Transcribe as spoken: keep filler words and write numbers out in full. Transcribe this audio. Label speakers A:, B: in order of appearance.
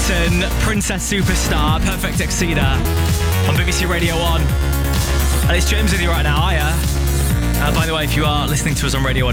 A: Clayton, Princess Superstar, Perfect Exceeder on B B C Radio one. And it's James with you right now, hiya. Uh, by the way, if you are listening to us on Radio one,